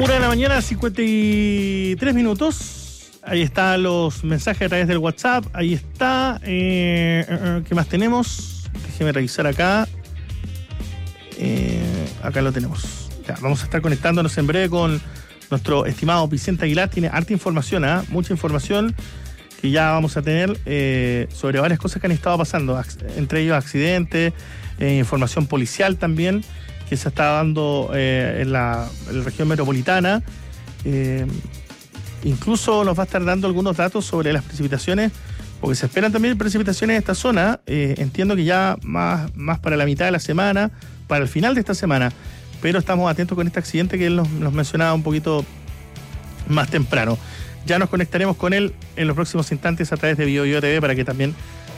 1:53 a.m. Ahí están los mensajes a través del WhatsApp. Ahí está. ¿Qué más tenemos? Déjeme revisar acá. Acá lo tenemos. Ya, vamos a estar conectándonos en breve con nuestro estimado Vicente Aguilar. Tiene harta información, mucha información que ya vamos a tener sobre varias cosas que han estado pasando, entre ellos accidentes, información policial también que se está dando en la región metropolitana. Incluso nos va a estar dando algunos datos sobre las precipitaciones, porque se esperan también precipitaciones en esta zona. Entiendo que ya más para la mitad de la semana, para el final de esta semana, pero estamos atentos con este accidente que él nos mencionaba un poquito más temprano. Ya nos conectaremos con él en los próximos instantes a través de BioBio TV para que también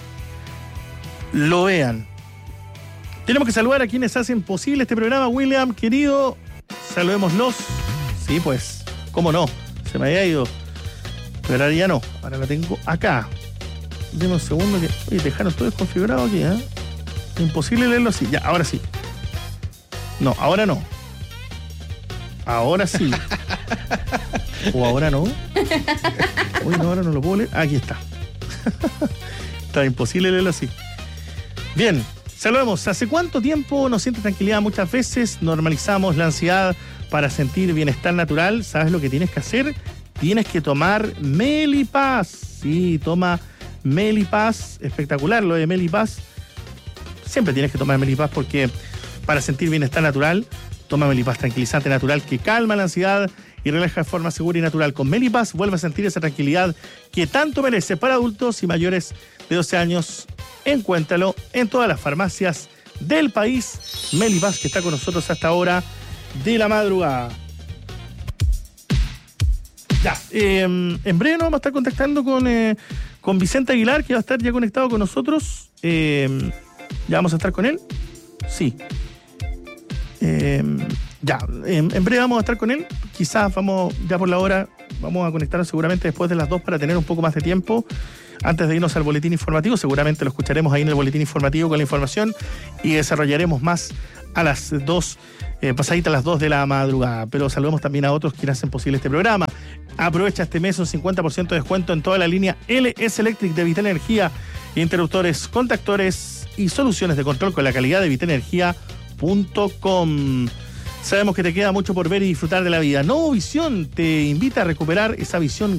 lo vean. Tenemos que saludar a quienes hacen posible este programa. William, querido, saludémoslos. Sí, pues, cómo no, se me había ido, pero ahora ya no, ahora la tengo acá. Deme un segundo que... Oye, dejaron todo desconfigurado aquí, Imposible leerlo así. Ya, ahora sí. No, ahora no. Ahora sí. ¿O ahora no? Uy, no, ahora no lo puedo leer. Aquí está. Está imposible leerlo así. Bien, saludemos. ¿Hace cuánto tiempo no sientes tranquilidad? Muchas veces normalizamos la ansiedad para sentir bienestar natural. ¿Sabes lo que tienes que hacer? Tienes que tomar Melipaz. Sí, toma Melipaz. Espectacular lo de Melipaz. Siempre tienes que tomar Melipaz porque para sentir bienestar natural, toma Melipaz, tranquilizante natural que calma la ansiedad y relaja de forma segura y natural. Con Melipaz vuelve a sentir esa tranquilidad que tanto merece. Para adultos y mayores de 12 años, encuéntralo en todas las farmacias del país. Melipaz, que está con nosotros hasta ahora de la madrugada. Ya, en breve nos vamos a estar contactando con Vicente Aguilar, que va a estar ya conectado con nosotros. ¿Ya vamos a estar con él? Sí. En breve vamos a estar con él. Quizás ya por la hora, vamos a conectarnos seguramente después de las 2 para tener un poco más de tiempo antes de irnos al boletín informativo. Seguramente lo escucharemos ahí en el boletín informativo con la información y desarrollaremos más a las 2, pasaditas las 2 de la madrugada. Pero saludemos también a otros quienes hacen posible este programa. Aprovecha este mes un 50% de descuento en toda la línea LS Electric de Vital Energía, interruptores, contactores y soluciones de control con la calidad de vitalenergia.com. Sabemos que te queda mucho por ver y disfrutar de la vida. Novovisión te invita a recuperar esa visión